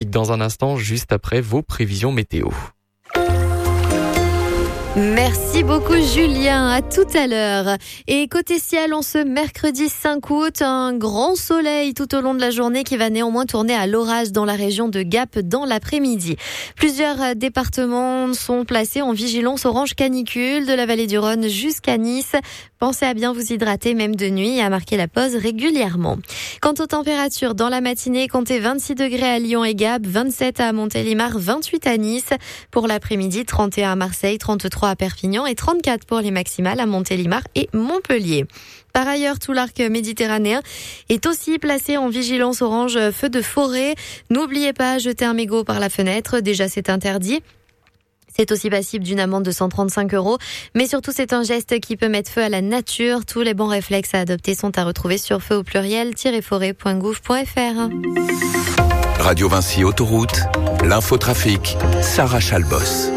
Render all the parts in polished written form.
trafic dans un instant, juste après vos prévisions météo. Merci beaucoup Julien, à tout à l'heure. Et côté ciel, en ce mercredi 5 août, un grand soleil tout au long de la journée qui va néanmoins tourner à l'orage dans la région de Gap dans l'après-midi. Plusieurs départements sont placés en vigilance orange canicule, de la vallée du Rhône jusqu'à Nice. Pensez à bien vous hydrater même de nuit et à marquer la pause régulièrement. Quant aux températures, dans la matinée, comptez 26 degrés à Lyon et Gap, 27 à Montélimar, 28 à Nice. Pour l'après-midi, 31 à Marseille, 33 à Perpignan et 34 pour les maximales à Montélimar et Montpellier. Par ailleurs, tout l'arc méditerranéen est aussi placé en vigilance orange feu de forêt. N'oubliez pas, jeter un mégot par la fenêtre, déjà c'est interdit. C'est aussi passible d'une amende de 135 €. Mais surtout, c'est un geste qui peut mettre feu à la nature. Tous les bons réflexes à adopter sont à retrouver sur feu au pluriel-forêt.gouv.fr. Radio Vinci Autoroute, l'infotrafic, Sarah Chalbos.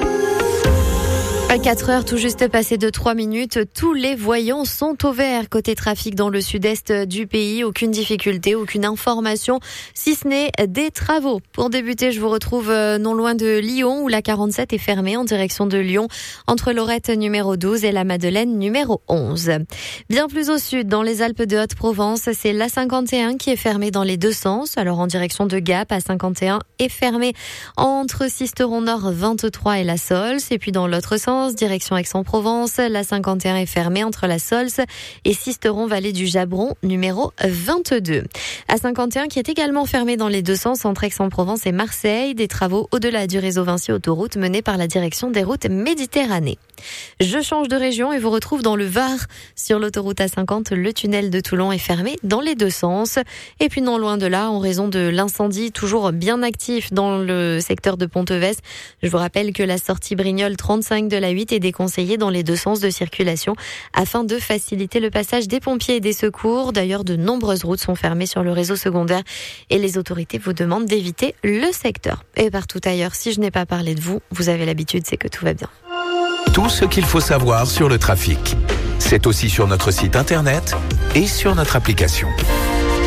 À 4 heures, tout juste passé de 3 minutes, tous les voyants sont au vert côté trafic dans le sud-est du pays. Aucune difficulté, aucune information, si ce n'est des travaux. Pour débuter, je vous retrouve non loin de Lyon où la 47 est fermée en direction de Lyon entre Lorette numéro 12 et la Madeleine numéro 11. Bien plus au sud, dans les Alpes de Haute-Provence, c'est la 51 qui est fermée dans les deux sens. Alors en direction de Gap, à 51 est fermée entre Sisteron Nord 23 et la Sols. Et puis dans l'autre sens, direction Aix-en-Provence, la 51 est fermée entre la Sols et Sisteron vallée du Jabron numéro 22. À 51 qui est également fermée dans les deux sens entre Aix-en-Provence et Marseille, des travaux au-delà du réseau Vinci Autoroute menés par la direction des routes Méditerranée. Je change de région et vous retrouve dans le Var. Sur l'autoroute A50, le tunnel de Toulon est fermé dans les deux sens. Et puis non loin de là, en raison de l'incendie toujours bien actif dans le secteur de Ponteves, je vous rappelle que la sortie Brignoles 35 de la 8 est déconseillée dans les deux sens de circulation afin de faciliter le passage des pompiers et des secours. D'ailleurs, de nombreuses routes sont fermées sur le réseau secondaire et les autorités vous demandent d'éviter le secteur. Et partout ailleurs, si je n'ai pas parlé de vous, vous avez l'habitude, c'est que tout va bien. Tout ce qu'il faut savoir sur le trafic, c'est aussi sur notre site internet et sur notre application.